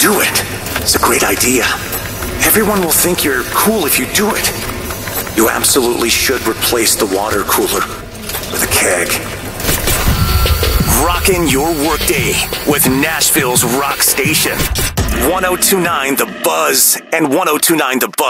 Do it. It's a great idea. Everyone will think you're cool if you do it. You absolutely should replace the water cooler with a keg. Rockin' your workday with Nashville's Rock Station. 1029 The Buzz and 1029thebuzz.